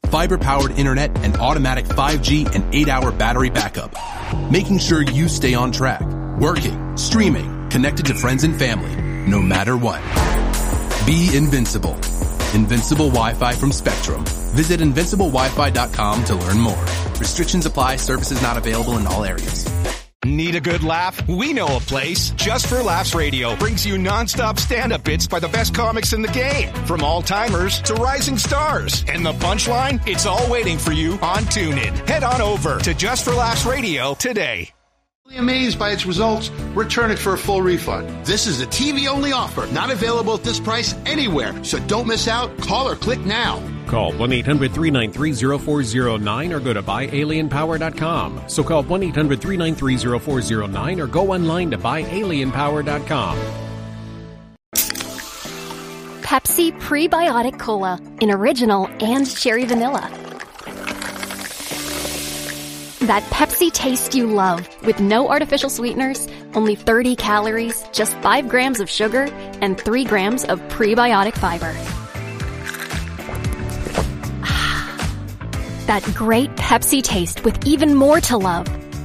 fiber-powered internet, and automatic 5G and 8-hour battery backup, making sure you stay on track, working, streaming, connected to friends and family, no matter what. Be invincible. Invincible Wi-Fi from Spectrum. Visit invinciblewifi.com to learn more. Restrictions apply. Services not available in all areas. Need a good laugh? We know a place. Just for Laughs Radio brings you non-stop stand-up bits by the best comics in the game. From all-timers to rising stars. And the punchline? It's all waiting for you on TuneIn. Head on over to Just for Laughs Radio today. Amazed by its results? Return it for a full refund. This is a TV-only offer, not available at this price anywhere. So don't miss out. Call or click now. Call 1-800-393-0409 or go to buyalienpower.com. So call 1-800-393-0409 or go online to buyalienpower.com. Pepsi Prebiotic Cola in original and cherry vanilla. That Pepsi taste you love with no artificial sweeteners, only 30 calories, just 5 grams of sugar, and 3 grams of prebiotic fiber. That great Pepsi taste with even more to love.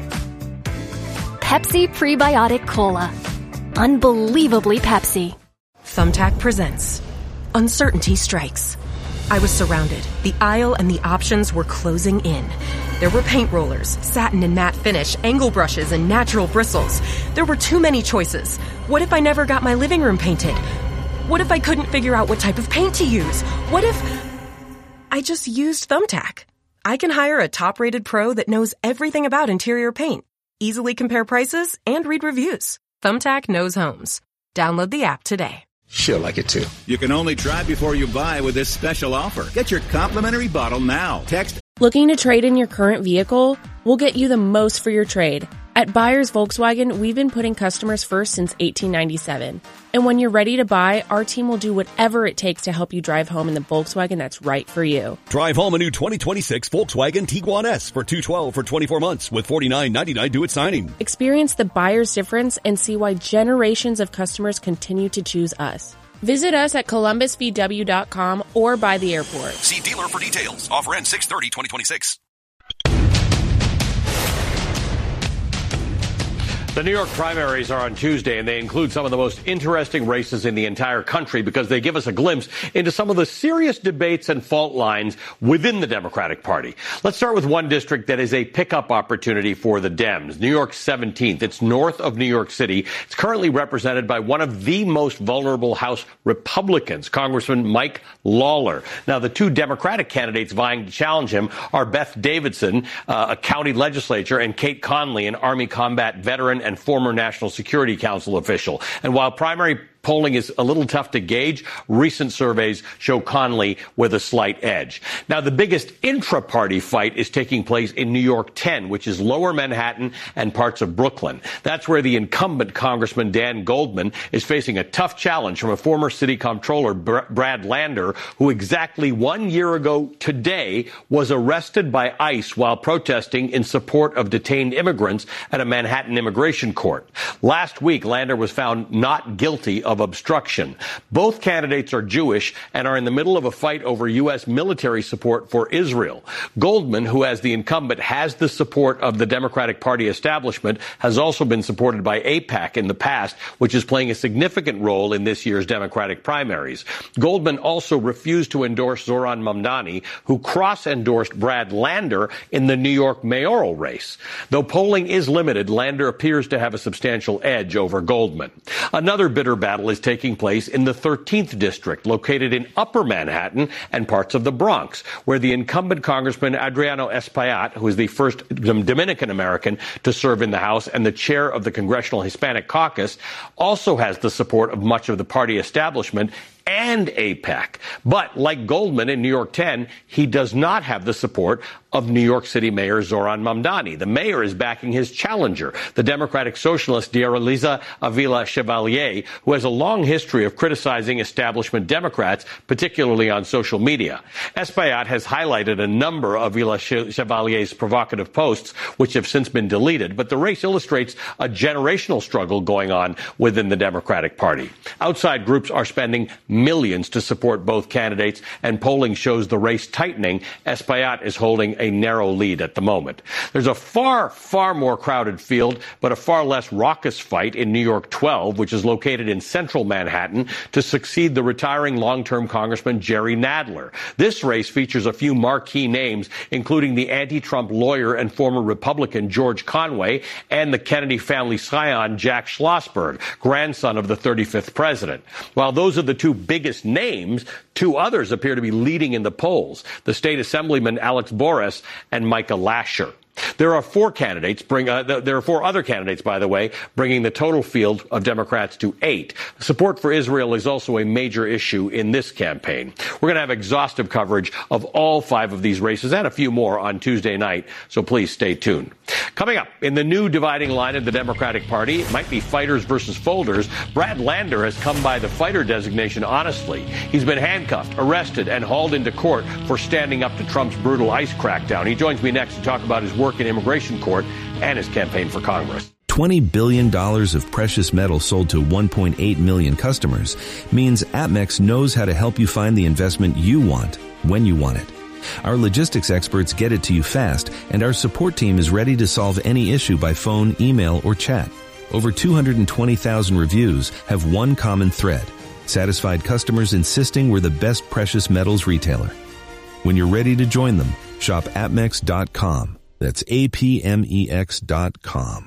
Pepsi Prebiotic Cola. Unbelievably Pepsi. Thumbtack presents Uncertainty Strikes. I was surrounded. The aisle and the options were closing in. There were paint rollers, satin and matte finish, angle brushes, and natural bristles. There were too many choices. What if I never got my living room painted? What if I couldn't figure out what type of paint to use? What if I just used Thumbtack? I can hire a top-rated pro that knows everything about interior paint, easily compare prices, and read reviews. Thumbtack knows homes. Download the app today. She'll like it too. You can only try before you buy with this special offer. Get your complimentary bottle now. Text. Looking to trade in your current vehicle? We'll get you the most for your trade. At Buyers Volkswagen, we've been putting customers first since 1897. And when you're ready to buy, our team will do whatever it takes to help you drive home in the Volkswagen that's right for you. Drive home a new 2026 Volkswagen Tiguan S for $212 for 24 months with $49.99 due at signing. Experience the buyer's difference and see why generations of customers continue to choose us. Visit us at columbusvw.com or by the airport. See dealer for details. Offer ends 6/30/2026. The New York primaries are on Tuesday, and they include some of the most interesting races in the entire country because they give us a glimpse into some of the serious debates and fault lines within the Democratic Party. Let's start with one district that is a pickup opportunity for the Dems, New York's 17th. It's north of New York City. It's currently represented by one of the most vulnerable House Republicans, Congressman Mike Lawler. Now, the two Democratic candidates vying to challenge him are Beth Davidson, a county legislature, and Kate Conley, an Army combat veteran and former National Security Council official. And while primary polling is a little tough to gauge, recent surveys show Conley with a slight edge. Now, the biggest intra-party fight is taking place in New York 10, which is lower Manhattan and parts of Brooklyn. That's where the incumbent Congressman Dan Goldman is facing a tough challenge from a former city comptroller, Brad Lander, who exactly 1 year ago today was arrested by ICE while protesting in support of detained immigrants at a Manhattan immigration court. Last week, Lander was found not guilty of obstruction. Both candidates are Jewish and are in the middle of a fight over U.S. military support for Israel. Goldman, who as the incumbent has the support of the Democratic Party establishment, has also been supported by AIPAC in the past, which is playing a significant role in this year's Democratic primaries. Goldman also refused to endorse Zohran Mamdani, who cross-endorsed Brad Lander in the New York mayoral race. Though polling is limited, Lander appears to have a substantial edge over Goldman. Another bitter battle is taking place in the 13th district, located in Upper Manhattan and parts of the Bronx, where the incumbent Congressman Adriano Espaillat, who is the first Dominican American to serve in the House and the chair of the Congressional Hispanic Caucus, also has the support of much of the party establishment and AIPAC. But like Goldman in New York 10, he does not have the support of New York City Mayor Zohran Mamdani. The mayor is backing his challenger, the Democratic Socialist Diaraliza Avila Chevalier, who has a long history of criticizing establishment Democrats, particularly on social media. Espaillat has highlighted a number of Avila Chevalier's provocative posts, which have since been deleted, but the race illustrates a generational struggle going on within the Democratic Party. Outside groups are spending millions to support both candidates, and polling shows the race tightening. Espaillat is holding a narrow lead at the moment. There's a far, far more crowded field, but a far less raucous fight in New York 12, which is located in central Manhattan, to succeed the retiring long-term Congressman Jerry Nadler. This race features a few marquee names, including the anti-Trump lawyer and former Republican George Conway and the Kennedy family scion Jack Schlossberg, grandson of the 35th president. While those are the two biggest names, two others appear to be leading in the polls: the state assemblyman Alex Boris and Micah Lasher. There are four other candidates, by the way, bringing the total field of Democrats to 8. Support for Israel is also a major issue in this campaign. We're going to have exhaustive coverage of all 5 of these races and a few more on Tuesday night, so please stay tuned. Coming up, in the new dividing line of the Democratic Party, it might be fighters versus folders. Brad Lander has come by the fighter designation honestly. He's been handcuffed, arrested, and hauled into court for standing up to Trump's brutal ICE crackdown. He joins me next to talk about his work in immigration court and his campaign for Congress. $20 billion of precious metal sold to 1.8 million customers means Atmex knows how to help you find the investment you want when you want it. Our logistics experts get it to you fast, and our support team is ready to solve any issue by phone, email, or chat. Over 220,000 reviews have one common thread: satisfied customers insisting we're the best precious metals retailer. When you're ready to join them, shop Atmex.com. That's APMEX.com.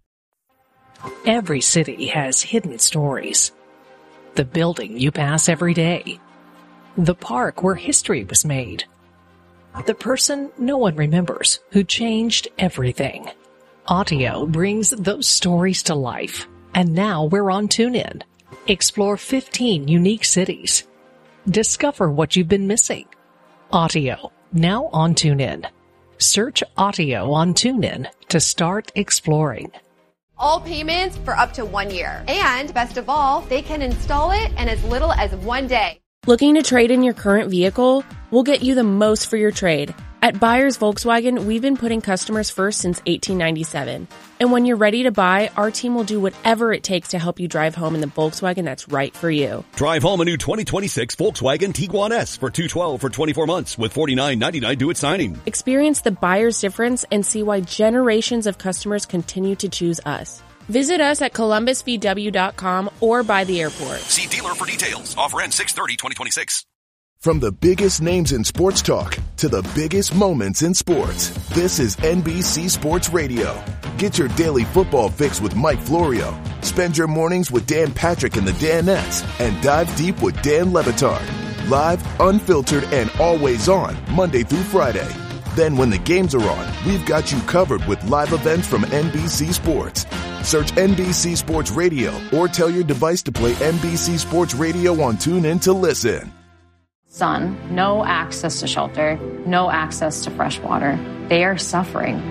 Every city has hidden stories. The building you pass every day. The park where history was made. The person no one remembers who changed everything. Audio brings those stories to life. And now we're on TuneIn. Explore 15 unique cities. Discover what you've been missing. Audio, now on TuneIn. Search Audio on TuneIn to start exploring. All payments for up to 1 year. And best of all, they can install it in as little as 1 day. Looking to trade in your current vehicle? We'll get you the most for your trade. At Buyers Volkswagen, we've been putting customers first since 1897. And when you're ready to buy, our team will do whatever it takes to help you drive home in the Volkswagen that's right for you. Drive home a new 2026 Volkswagen Tiguan S for $212 for 24 months with $49.99 due at signing. Experience the buyer's difference and see why generations of customers continue to choose us. Visit us at columbusvw.com or by the airport. See dealer for details. Offer ends 6/30/2026. From the biggest names in sports talk to the biggest moments in sports, this is NBC Sports Radio. Get your daily football fix with Mike Florio. Spend your mornings with Dan Patrick and the Danettes, and dive deep with Dan Le Batard. Live, unfiltered, and always on, Monday through Friday. Then when the games are on, we've got you covered with live events from NBC Sports. Search NBC Sports Radio or tell your device to play NBC Sports Radio on TuneIn to listen. Son, no access to shelter, no access to fresh water. They are suffering.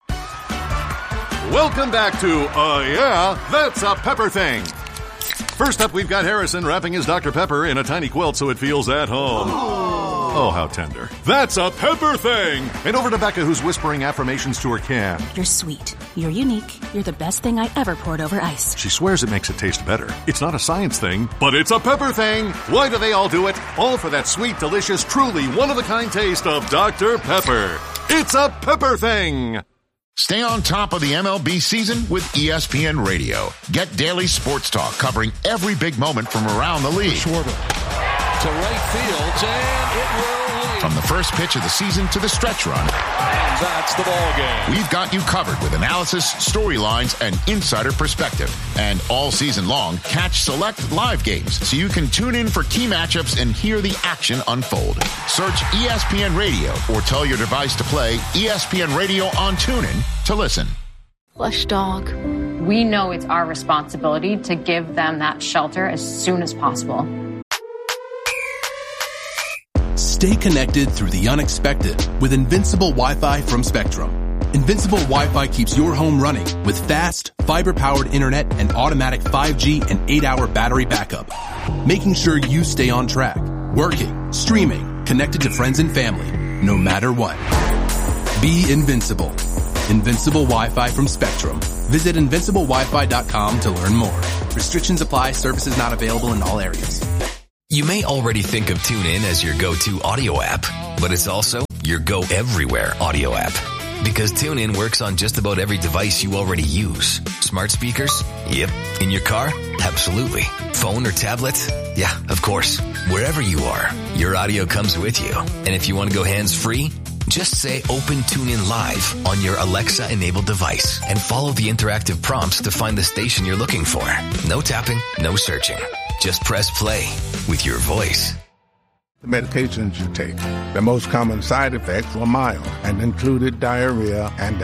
Welcome back to Yeah, That's a Pepper Thing. First up, we've got Harrison wrapping his Dr. Pepper in a tiny quilt so it feels at home. Oh, how tender. That's a Pepper Thing. And over to Becca, who's whispering affirmations to her can. You're sweet. You're unique. You're the best thing I ever poured over ice. She swears it makes it taste better. It's not a science thing, but it's a Pepper Thing. Why do they all do it? All for that sweet, delicious, truly one-of-a-kind taste of Dr. Pepper. It's a Pepper Thing. Stay on top of the MLB season with ESPN Radio. Get daily sports talk covering every big moment from around the league. Schwarber to right field, and it will lead. From the first pitch of the season to the stretch run. And that's the ball game. We've got you covered with analysis, storylines, and insider perspective. And all season long, catch select live games so you can tune in for key matchups and hear the action unfold. Search ESPN Radio or tell your device to play ESPN Radio on TuneIn to listen. Flush dog. We know it's our responsibility to give them that shelter as soon as possible. Stay connected through the unexpected with Invincible Wi-Fi from Spectrum. Invincible Wi-Fi keeps your home running with fast, fiber-powered internet and automatic 5G and 8-hour battery backup, making sure you stay on track, working, streaming, connected to friends and family, no matter what. Be invincible. Invincible Wi-Fi from Spectrum. Visit invinciblewifi.com to learn more. Restrictions apply. Services not available in all areas. You may already think of TuneIn as your go-to audio app, but it's also your go-everywhere audio app. Because TuneIn works on just about every device you already use. Smart speakers? Yep. In your car? Absolutely. Phone or tablet? Yeah, of course. Wherever you are, your audio comes with you. And if you want to go hands-free, just say Open TuneIn Live on your Alexa-enabled device and follow the interactive prompts to find the station you're looking for. No tapping, no searching. Just press play with your voice. The medications you take. The most common side effects were mild and included diarrhea and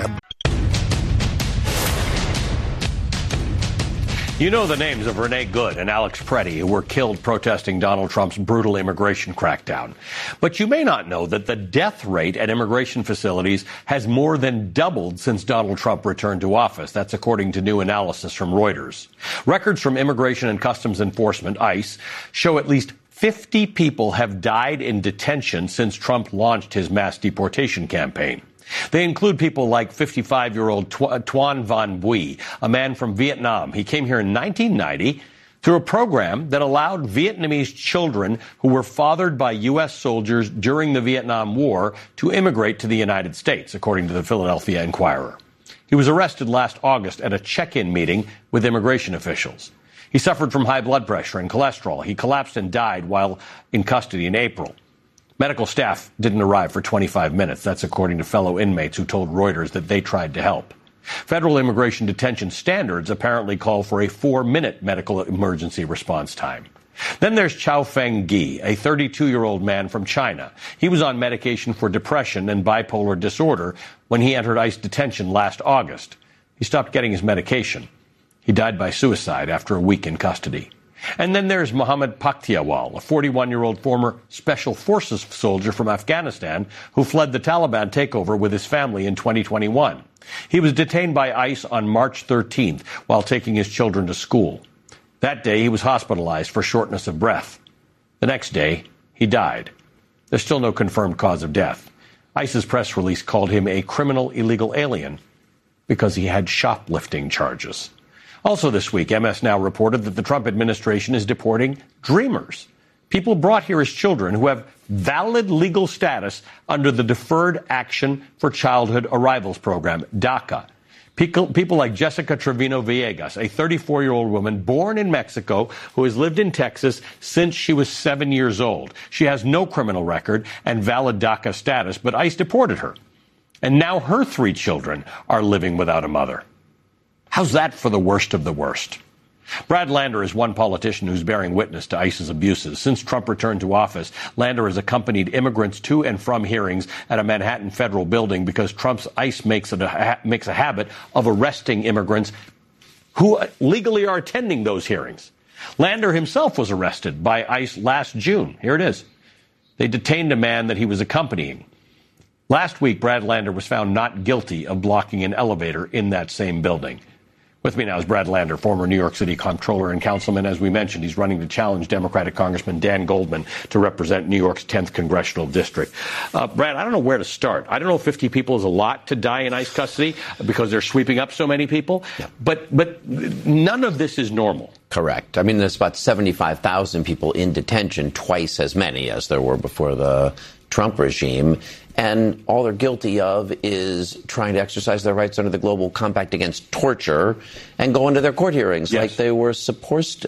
You know the names of Renee Good and Alex Preddy, who were killed protesting Donald Trump's brutal immigration crackdown. But you may not know that the death rate at immigration facilities has more than doubled since Donald Trump returned to office. That's according to new analysis from Reuters. Records from Immigration and Customs Enforcement, ICE, show at least 50 people have died in detention since Trump launched his mass deportation campaign. They include people like 55-year-old Tuan Van Bui, a man from Vietnam. He came here in 1990 through a program that allowed Vietnamese children who were fathered by U.S. soldiers during the Vietnam War to immigrate to the United States, according to the Philadelphia Inquirer. He was arrested last August at a check-in meeting with immigration officials. He suffered from high blood pressure and cholesterol. He collapsed and died while in custody in April. Medical staff didn't arrive for 25 minutes. That's according to fellow inmates who told Reuters that they tried to help. Federal immigration detention standards apparently call for a 4-minute medical emergency response time. Then there's Chao Feng Gi, a 32-year-old man from China. He was on medication for depression and bipolar disorder when he entered ICE detention last August. He stopped getting his medication. He died by suicide after a week in custody. And then there's Mohammed Pakhtiawal, a 41-year-old former Special Forces soldier from Afghanistan who fled the Taliban takeover with his family in 2021. He was detained by ICE on March 13th while taking his children to school. That day, he was hospitalized for shortness of breath. The next day, he died. There's still no confirmed cause of death. ICE's press release called him a criminal illegal alien because he had shoplifting charges. Also this week, MS Now reported that the Trump administration is deporting Dreamers, people brought here as children who have valid legal status under the Deferred Action for Childhood Arrivals program, DACA. People like Jessica Trevino Villegas, a 34-year-old woman born in Mexico who has lived in Texas since she was 7 years old. She has no criminal record and valid DACA status, but ICE deported her. And now her 3 children are living without a mother. How's that for the worst of the worst? Brad Lander is one politician who's bearing witness to ICE's abuses. Since Trump returned to office, Lander has accompanied immigrants to and from hearings at a Manhattan federal building because Trump's ICE makes a habit of arresting immigrants who legally are attending those hearings. Lander himself was arrested by ICE last June. Here it is. They detained a man that he was accompanying. Last week, Brad Lander was found not guilty of blocking an elevator in that same building. With me now is Brad Lander, former New York City comptroller and councilman. As we mentioned, he's running to challenge Democratic Congressman Dan Goldman to represent New York's 10th congressional district. Brad, I don't know where to start. I don't know if 50 people is a lot to die in ICE custody because they're sweeping up so many people. Yeah. But none of this is normal. Correct. I mean, there's about 75,000 people in detention, twice as many as there were before the Trump regime. And all they're guilty of is trying to exercise their rights under the Global Compact Against Torture and go into their court hearings like they were supposed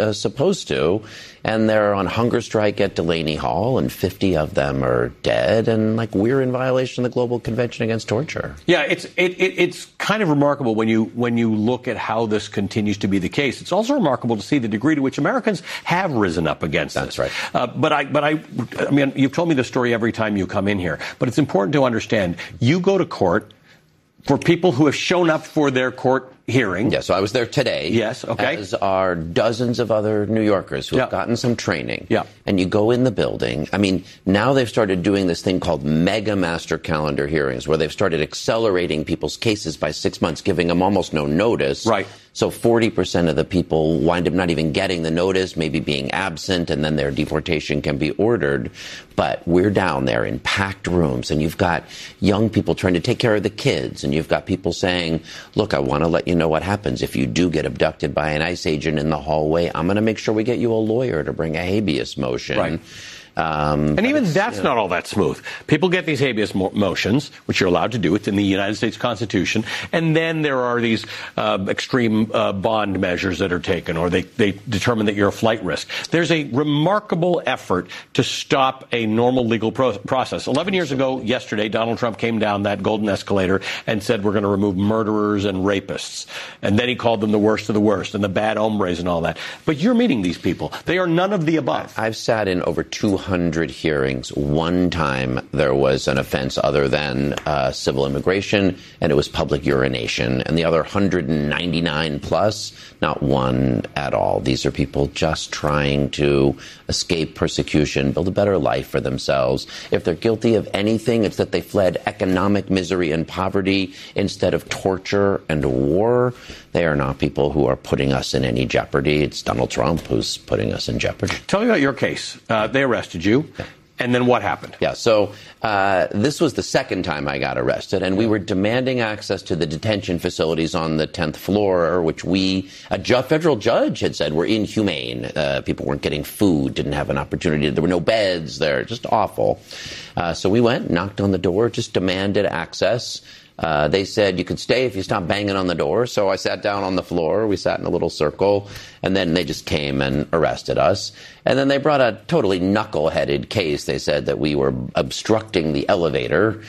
to. And they're on hunger strike at Delaney Hall, and 50 of them are dead. And we're in violation of the Global Convention Against Torture. Yeah, it's kind of remarkable when you look at how this continues to be the case. It's also remarkable to see the degree to which Americans have risen up against this. That's right. But I mean, you've told me the story every time you come in here. But it's important to understand. You go to court for people who have shown up for their court hearing. Yeah, so I was there today. Yes, okay. As are dozens of other New Yorkers who have gotten some training. Yeah. And you go in the building. I mean, now they've started doing this thing called mega master calendar hearings, where they've started accelerating people's cases by 6 months, giving them almost no notice. Right. So 40% of the people wind up not even getting the notice, maybe being absent, and then their deportation can be ordered. But we're down there in packed rooms, and you've got young people trying to take care of the kids, and you've got people saying, look, I want to let you know what happens if you do get abducted by an ICE agent in the hallway. I'm going to make sure we get you a lawyer to bring a habeas motion. Right. And even that's not all that smooth. People get these habeas motions, which you're allowed to do. It's in the United States Constitution. And then there are these extreme bond measures that are taken, or they determine that you're a flight risk. There's a remarkable effort to stop a normal legal process. 11 years ago, yesterday, Donald Trump came down that golden escalator and said we're going to remove murderers and rapists. And then he called them the worst of the worst and the bad hombres and all that. But you're meeting these people. They are none of the above. I've sat in over 200 hearings. One time there was an offense other than civil immigration, and it was public urination. And the other 199 plus, not one at all. These are people just trying to escape persecution, build a better life for themselves. If they're guilty of anything, it's that they fled economic misery and poverty instead of torture and war. They are not people who are putting us in any jeopardy. It's Donald Trump who's putting us in jeopardy. Tell me about your case. They arrested you. And then what happened? Yeah, so this was the second time I got arrested, and we were demanding access to the detention facilities on the 10th floor, which a federal judge had said were inhumane. People weren't getting food, didn't have an opportunity. There were no beds there, just awful. So we went, knocked on the door, just demanded access. They said you could stay if you stopped banging on the door. So I sat down on the floor. We sat in a little circle, and then they just came and arrested us. And then they brought a totally knuckle-headed case. They said that we were obstructing the elevator.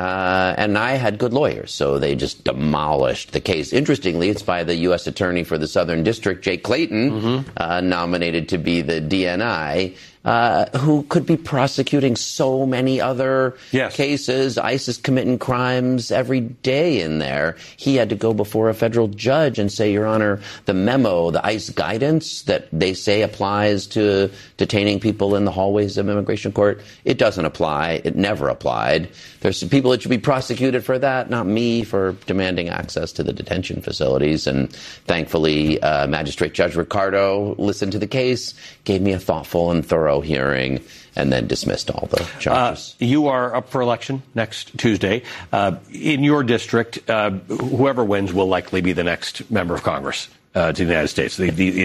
And I had good lawyers, so they just demolished the case. Interestingly, it's by the U.S. Attorney for the Southern District, Jay Clayton, nominated to be the DNI, who could be prosecuting so many other cases. ICE is committing crimes every day in there. He had to go before a federal judge and say, Your Honor, the memo, the ICE guidance that they say applies to detaining people in the hallways of immigration court, it doesn't apply. It never applied. There's some people that should be prosecuted for that, not me for demanding access to the detention facilities. And thankfully, Magistrate Judge Ricardo listened to the case, gave me a thoughtful and thorough hearing, and then dismissed all the charges. You are up for election next Tuesday. In your district, whoever wins will likely be the next member of Congress to the United States.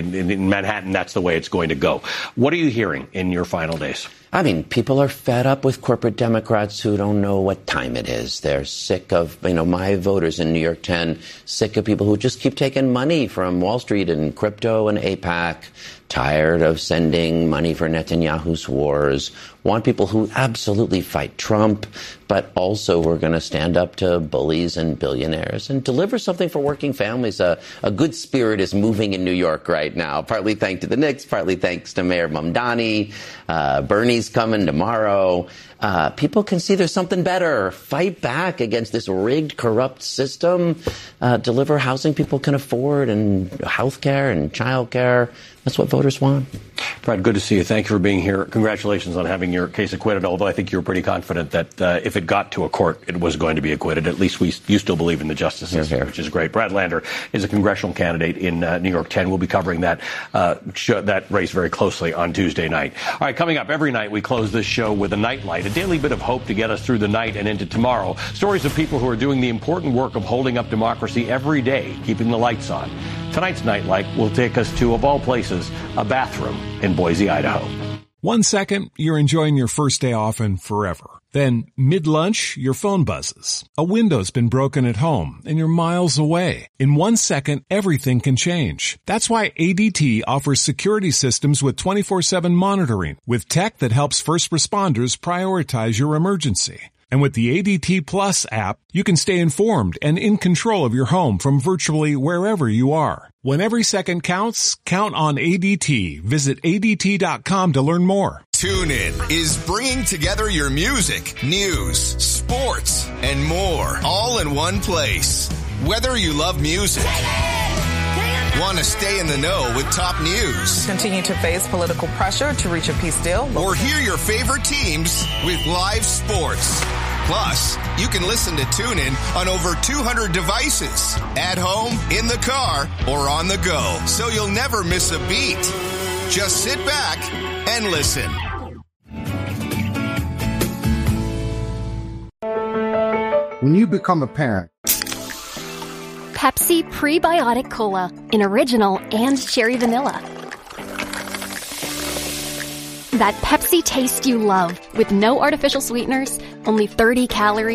In Manhattan, that's the way it's going to go. What are you hearing in your final days? I mean, people are fed up with corporate Democrats who don't know what time it is. They're sick of, my voters in New York 10, sick of people who just keep taking money from Wall Street and crypto and AIPAC, tired of sending money for Netanyahu's wars, want people who absolutely fight Trump, but also we're going to stand up to bullies and billionaires and deliver something for working families. A good spirit is moving in New York right now, partly thanks to the Knicks, partly thanks to Mayor Mamdani. Bernie's coming tomorrow. People can see there's something better. Fight back against this rigged, corrupt system. Deliver housing people can afford and health care and child care. That's what voters want. Brad, good to see you. Thank you for being here. Congratulations on having your case acquitted, although I think you were pretty confident that if it got to a court, it was going to be acquitted. At least you still believe in the justice system, which is great. Brad Lander is a congressional candidate in New York 10. We'll be covering that race very closely on Tuesday night. All right, coming up, every night we close this show with a nightlight, a daily bit of hope to get us through the night and into tomorrow. Stories of people who are doing the important work of holding up democracy every day, keeping the lights on. Tonight's nightlight will take us to, of all places, a bathroom in Boise, Idaho. 1 second, you're enjoying your first day off and forever. Then, mid-lunch, your phone buzzes. A window's been broken at home, and you're miles away. In 1 second, everything can change. That's why ADT offers security systems with 24/7 monitoring, with tech that helps first responders prioritize your emergency. And with the ADT Plus app, you can stay informed and in control of your home from virtually wherever you are. When every second counts, count on ADT. Visit ADT.com to learn more. TuneIn is bringing together your music, news, sports, and more, all in one place. Whether you love music, want to stay in the know with top news, continue to face political pressure to reach a peace deal, or hear your favorite teams with live sports, Plus, you can listen to TuneIn on over 200 devices, at home, in the car, or on the go, so you'll never miss a beat. Just sit back and listen. When you become a parent, Pepsi Prebiotic Cola in original and cherry vanilla. That Pepsi taste you love with no artificial sweeteners, only 30 calories.